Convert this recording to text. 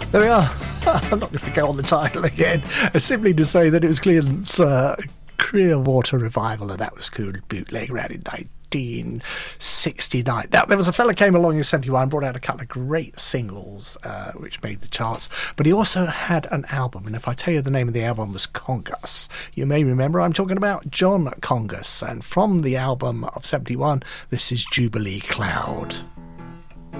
There we are. I'm not going to go on the title again. Simply to say that it was Clearwater Revival, and that was called Bootleg around in 1969. Now, there was a fella came along in 71, brought out a couple of great singles, which made the charts, but he also had an album, and if I tell you the name of the album was Congas, you may remember I'm talking about John Congas, and from the album of 71, this is Jubilee Cloud.